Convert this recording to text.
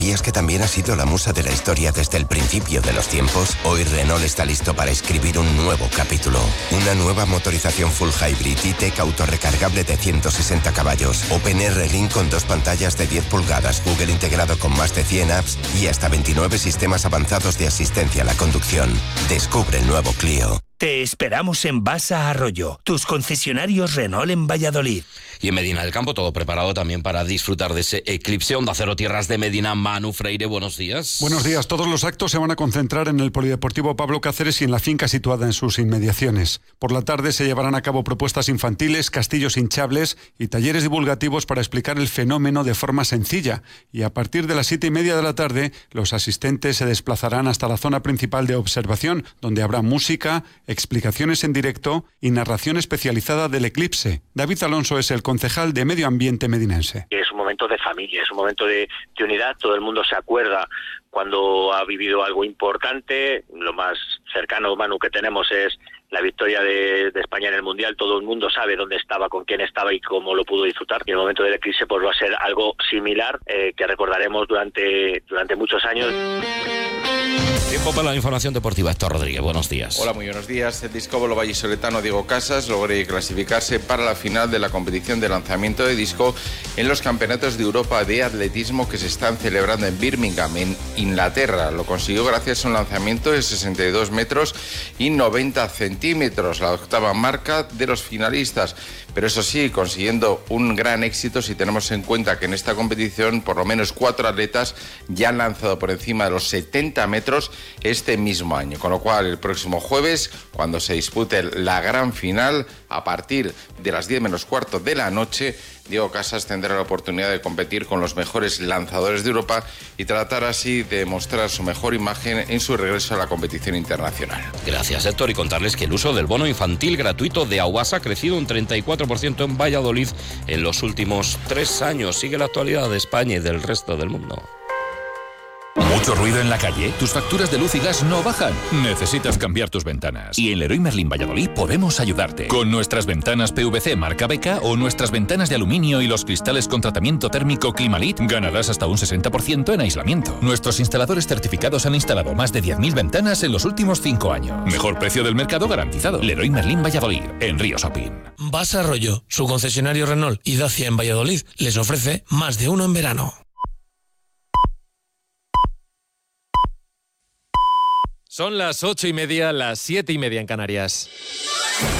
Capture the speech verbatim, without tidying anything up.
¿Sabías que también ha sido la musa de la historia desde el principio de los tiempos? Hoy Renault está listo para escribir un nuevo capítulo. Una nueva motorización full hybrid E-Tech autorrecargable de ciento sesenta caballos. OpenR Link con dos pantallas de diez pulgadas. Google integrado con más de cien apps y hasta veintinueve sistemas avanzados de asistencia a la conducción. Descubre el nuevo Clio. Te esperamos en Basa Arroyo, tus concesionarios Renault en Valladolid. Y en Medina del Campo todo preparado también para disfrutar de ese eclipse. Onda Cero Tierras de Medina, Manu Freire, buenos días. Buenos días. Todos los actos se van a concentrar en el Polideportivo Pablo Cáceres y en la finca situada en sus inmediaciones. Por la tarde se llevarán a cabo propuestas infantiles, castillos hinchables y talleres divulgativos para explicar el fenómeno de forma sencilla. Y a partir de las siete y media de la tarde, los asistentes se desplazarán hasta la zona principal de observación, donde habrá música, explicaciones en directo y narración especializada del eclipse. David Alonso es el concejal de Medio Ambiente medinense. Es un momento de familia, es un momento de, de unidad, todo el mundo se acuerda cuando ha vivido algo importante. Lo más cercano, Manu, que tenemos es la victoria de, de España en el Mundial. Todo el mundo sabe dónde estaba, con quién estaba y cómo lo pudo disfrutar. Y el momento del eclipse pues va a ser algo similar, eh, que recordaremos durante, durante muchos años. Tiempo para la información deportiva. Héctor Rodríguez, buenos días. Hola, muy buenos días. El discóbolo vallisoletano Diego Casas logró clasificarse para la final de la competición de lanzamiento de disco en los campeonatos de Europa de atletismo que se están celebrando en Birmingham, en Inglaterra. Lo consiguió gracias a un lanzamiento de sesenta y dos metros y noventa centímetros, la octava marca de los finalistas. Pero eso sí, consiguiendo un gran éxito si tenemos en cuenta que en esta competición por lo menos cuatro atletas ya han lanzado por encima de los setenta metros este mismo año. Con lo cual, el próximo jueves, cuando se dispute la gran final, a partir de las diez menos cuarto de la noche, Diego Casas tendrá la oportunidad de competir con los mejores lanzadores de Europa y tratar así de mostrar su mejor imagen en su regreso a la competición internacional. Gracias, Héctor, y contarles que el uso del bono infantil gratuito de Aguas ha crecido un treinta y cuatro por ciento en Valladolid en los últimos tres años. Sigue la actualidad de España y del resto del mundo. ¿Mucho ruido en la calle? ¿Tus facturas de luz y gas no bajan? Necesitas cambiar tus ventanas. Y en Leroy Merlin Valladolid podemos ayudarte. Con nuestras ventanas P V C marca Beca o nuestras ventanas de aluminio y los cristales con tratamiento térmico Climalit, ganarás hasta un sesenta por ciento en aislamiento. Nuestros instaladores certificados han instalado más de diez mil ventanas en los últimos cinco años. Mejor precio del mercado garantizado. Leroy Merlin Valladolid, en Río Shopping. Basa Arroyo, su concesionario Renault y Dacia en Valladolid, les ofrece más de uno en verano. Son las ocho y media, las siete y media en Canarias.